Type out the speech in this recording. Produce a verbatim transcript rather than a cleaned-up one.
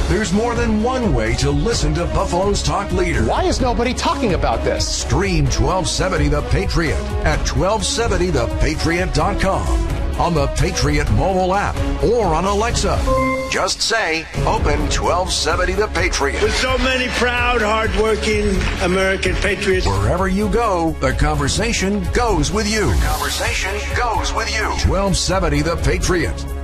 There's more than one way to listen to Buffalo's talk leader. Why is nobody talking about this? Stream twelve seventy The Patriot at twelve seventy the patriot dot com, on the Patriot mobile app, or on Alexa. Just say, open twelve seventy The Patriot. With so many proud, hardworking American patriots. Wherever you go, the conversation goes with you. The conversation goes with you. twelve seventy The Patriot.